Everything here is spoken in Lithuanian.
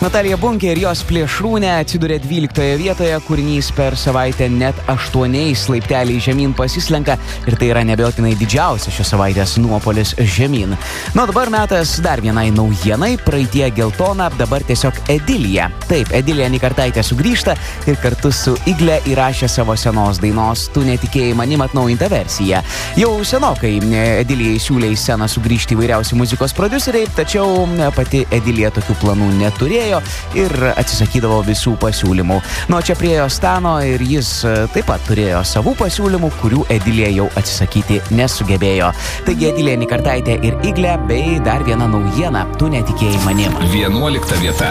Natalija Bunkė ir jos Plėšrūnė atsidūrė 12 vietoje, kūrinys per savaitę net 8 laipteliais žemyn pasislenka ir tai yra neabejotinai didžiausias šios savaitės nuopolis žemyn. Na, dabar metas dar vienai naujienai, praeitie Geltona, dabar tiesiog Edilija. Taip, Edilija Nikartaitė sugrįžta ir kartu su Igle įrašė savo senos dainos Tu netikėjai manim atnaujintą versiją. Jau senokai Edilijai siūlė į sceną sugrįžti įvairiausi muzikos prodiuseriai, tačiau pati Edilija tokių planų neturėjo ir atsisakydavo visų pasiūlymų. Nuo čia priejo Stano ir jis taip pat turėjo savų pasiūlymų, kurių Edilija jau atsisakyti nesugebėjo. Taigi Edilija Nikartaitė ir Igle bei dar viena naujiena Tu netikėjai manim. 11 vieta.